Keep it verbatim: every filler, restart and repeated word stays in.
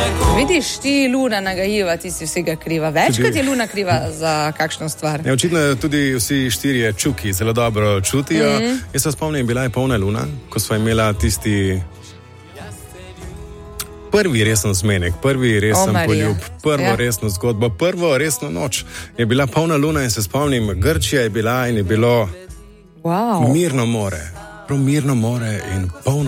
Vidiš, ti Luna nagajiva, ti si vsega kriva. Večkrat je Luna kriva za kakšno stvar. Ja, očitno tudi vsi štirje čuki zelo dobro čutijo. Mm-hmm. Jaz se spomnim, bila je polna luna, ko sva imela tisti prvi resen zmenek, prvi resen oh, poljub, prvo ja. resno zgodbo, prvo resno noč. Je bila polna luna in se spomnim, Grčija je bila in je bilo wow. mirno more. Prav mirno more in polno